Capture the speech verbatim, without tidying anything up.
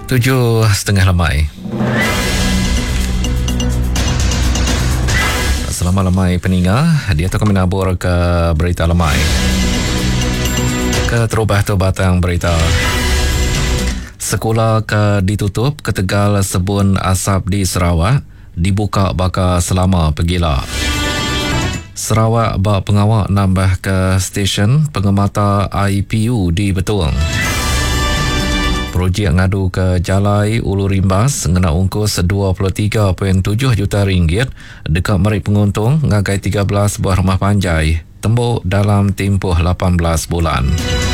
Tujuh setengah lemai. Selamat lemai peninga. Dia tu kami nabur ke berita lemai. Ke terubah-terubatan berita. Sekolah ke ditutup ke Tegal Sebun Asap di Sarawak dibuka bakal selama pegila. Sarawak bak pengawal nambah ke stesen pengemata I P U di Betung. Projek ngadu ke Jalai Ulu Rimbas ngena ungkus dua puluh tiga perpuluhan tujuh juta ringgit dekat meri penguntung ngagai tiga belas buah rumah panjai tembuk dalam tempoh lapan belas bulan.